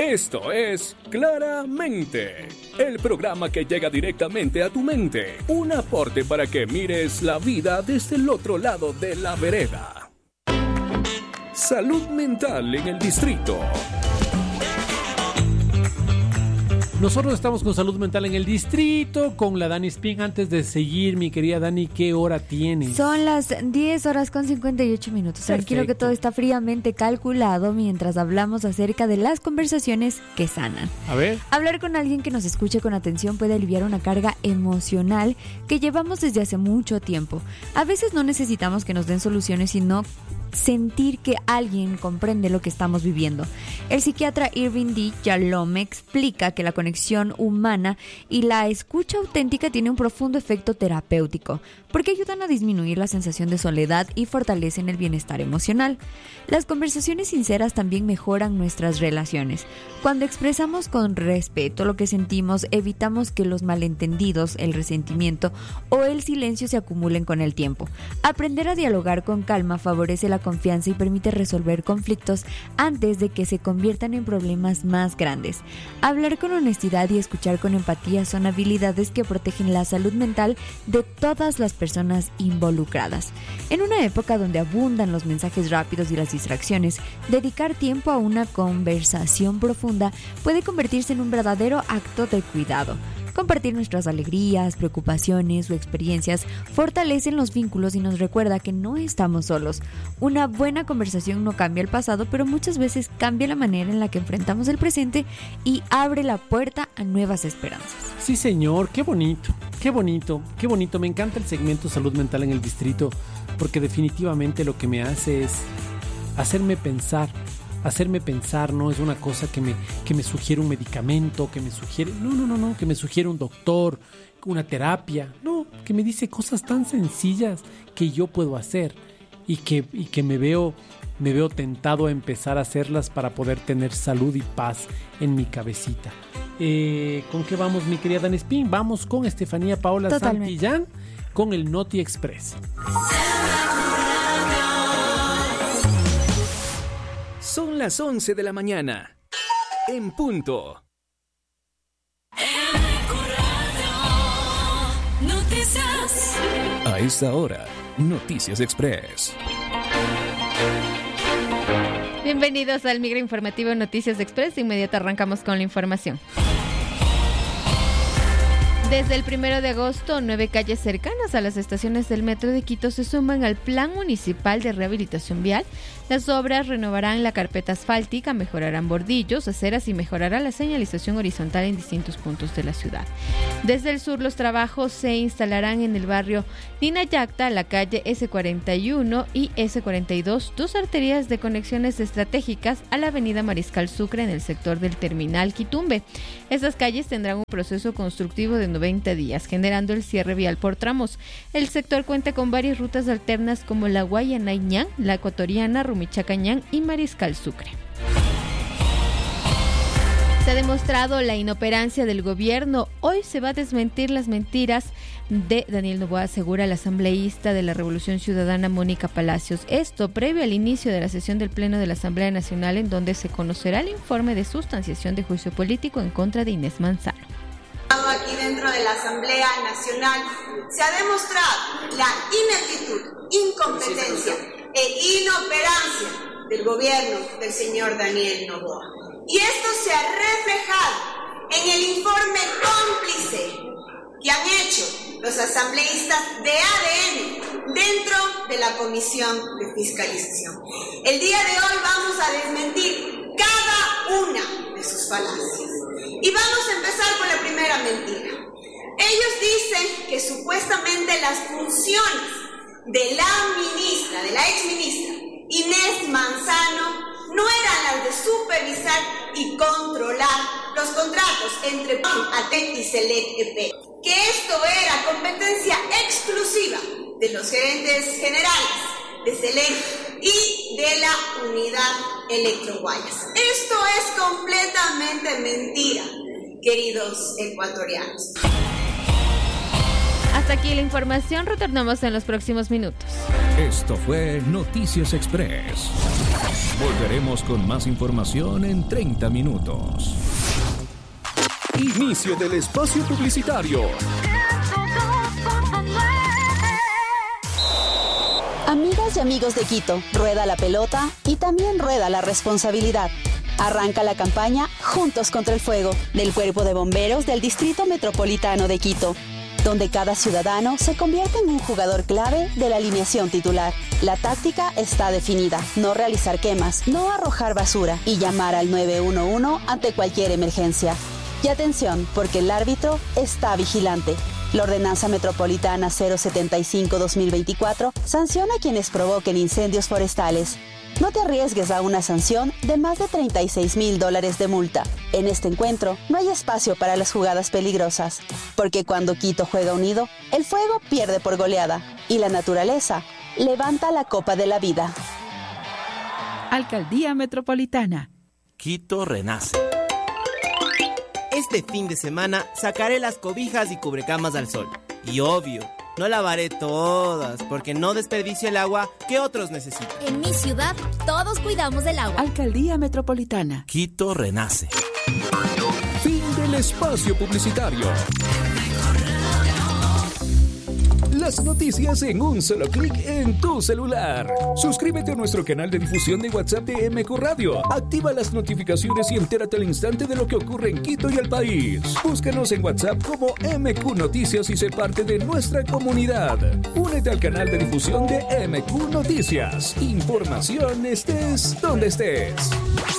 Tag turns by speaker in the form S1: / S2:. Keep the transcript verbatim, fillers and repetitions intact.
S1: Esto es Claramente, el programa que llega directamente a tu mente. Un aporte para que mires la vida desde el otro lado de la vereda. Salud mental en el distrito.
S2: Nosotros estamos con Salud Mental en el Distrito, con la Dani Spin. Antes de seguir, mi querida Dani, ¿qué hora tienes?
S3: Son las diez horas con cincuenta y ocho minutos.
S2: Perfecto.
S3: Tranquilo que todo está fríamente calculado mientras hablamos acerca de las conversaciones que sanan.
S2: A ver.
S3: Hablar con alguien que nos escuche con atención puede aliviar una carga emocional que llevamos desde hace mucho tiempo. A veces no necesitamos que nos den soluciones, sino sentir que alguien comprende lo que estamos viviendo. El psiquiatra Irving D. Yalom explica que la conexión humana y la escucha auténtica tiene un profundo efecto terapéutico, porque ayudan a disminuir la sensación de soledad y fortalecen el bienestar emocional. Las conversaciones sinceras también mejoran nuestras relaciones. Cuando expresamos con respeto lo que sentimos, evitamos que los malentendidos, el resentimiento o el silencio se acumulen con el tiempo. Aprender a dialogar con calma favorece la confianza y permite resolver conflictos antes de que se conviertan en problemas más grandes. Hablar con honestidad y escuchar con empatía son habilidades que protegen la salud mental de todas las personas involucradas. En una época donde abundan los mensajes rápidos y las distracciones, dedicar tiempo a una conversación profunda puede convertirse en un verdadero acto de cuidado. Compartir nuestras alegrías, preocupaciones o experiencias fortalecen los vínculos y nos recuerda que no estamos solos. Una buena conversación no cambia el pasado, pero muchas veces cambia la manera en la que enfrentamos el presente y abre la puerta a nuevas esperanzas.
S2: Sí, señor, qué bonito, qué bonito, qué bonito. Me encanta el segmento Salud Mental en el Distrito, porque definitivamente lo que me hace es hacerme pensar. Hacerme pensar no es una cosa que me, que me sugiere un medicamento, que me sugiere... No, no, no, no, que me sugiere un doctor, una terapia. No, que me dice cosas tan sencillas que yo puedo hacer y que, y que me veo, me veo tentado a empezar a hacerlas para poder tener salud y paz en mi cabecita. Eh, ¿Con qué vamos, mi querida Dan Spin? Vamos con Estefanía Paola
S3: Totalmente.
S2: Santillán con el Noti Express.
S1: Son las once de la mañana. En punto.
S4: Noticias.
S1: A esta hora, Noticias Express.
S5: Bienvenidos al Migra Informativo Noticias Express. De inmediato arrancamos con la información. Desde el primero de agosto, nueve calles cercanas a las estaciones del Metro de Quito se suman al Plan Municipal de Rehabilitación Vial. Las obras renovarán la carpeta asfáltica, mejorarán bordillos, aceras y mejorará la señalización horizontal en distintos puntos de la ciudad. Desde el sur, los trabajos se instalarán en el barrio Ninayacta, la calle ese cuarenta y uno y ese cuarenta y dos, dos arterias de conexiones estratégicas a la avenida Mariscal Sucre en el sector del Terminal Quitumbe. Estas calles tendrán un proceso constructivo de noventa días, generando el cierre vial por tramos. El sector cuenta con varias rutas alternas como la Guayanay-Ñan, la Ecuatoriana, Rumichaca-Ñan y Mariscal Sucre. Se ha demostrado la inoperancia del gobierno. Hoy se va a desmentir las mentiras de Daniel Noboa, asegura la asambleísta de la Revolución Ciudadana Mónica Palacios. Esto previo al inicio de la sesión del Pleno de la Asamblea Nacional, en donde se conocerá el informe de sustanciación de juicio político en contra de Inés Manzano.
S6: Aquí dentro de la Asamblea Nacional se ha demostrado la ineptitud, incompetencia e inoperancia del gobierno del señor Daniel Noboa. Y esto se ha reflejado en el informe cómplice que han hecho los asambleístas de A D N dentro de la Comisión de Fiscalización. El día de hoy vamos a desmentir cada una de sus falacias. Y vamos a empezar con la primera mentira. Ellos dicen que supuestamente las funciones de la ministra, de la exministra Inés Manzano, no eran las de supervisar y controlar los contratos entre A T E y Select E P, que esto era competencia exclusiva de los gerentes generales de Select y de la unidad Electroguayas. Esto es completamente mentira, queridos ecuatorianos.
S5: Hasta aquí la información, retornamos en los próximos minutos.
S1: Esto fue Noticias Express. Volveremos con más información en treinta minutos. Inicio del espacio publicitario.
S7: Amigas y amigos de Quito, rueda la pelota y también rueda la responsabilidad. Arranca la campaña Juntos contra el Fuego del Cuerpo de Bomberos del Distrito Metropolitano de Quito, donde cada ciudadano se convierte en un jugador clave de la alineación titular. La táctica está definida: no realizar quemas, no arrojar basura y llamar al nueve uno uno ante cualquier emergencia. Y atención, porque el árbitro está vigilante. La Ordenanza Metropolitana cero setenta y cinco guión dos mil veinticuatro sanciona a quienes provoquen incendios forestales. No te arriesgues a una sanción de más de treinta y seis mil dólares de multa. En este encuentro no hay espacio para las jugadas peligrosas, porque cuando Quito juega unido, el fuego pierde por goleada y la naturaleza levanta la copa de la vida.
S8: Alcaldía Metropolitana.
S9: Quito renace. Este fin de semana sacaré las cobijas y cubrecamas al sol. Y obvio, no lavaré todas porque no desperdicio el agua que otros necesitan.
S10: En mi ciudad, todos cuidamos del agua.
S8: Alcaldía Metropolitana.
S9: Quito renace.
S1: Fin del espacio publicitario. Las noticias en un solo clic en tu celular. Suscríbete a nuestro canal de difusión de WhatsApp de M Q Radio. Activa las notificaciones y entérate al instante de lo que ocurre en Quito y el país. Búscanos en WhatsApp como M Q Noticias y sé parte de nuestra comunidad. Únete al canal de difusión de M Q Noticias. Información estés donde estés.